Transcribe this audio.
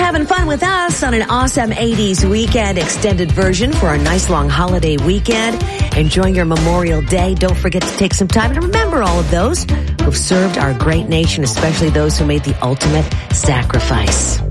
having fun with us on an awesome 80s weekend extended version for a nice long holiday weekend. Enjoying your Memorial Day. Don't forget to take some time to remember all of those who've served our great nation, especially those who made the ultimate sacrifice.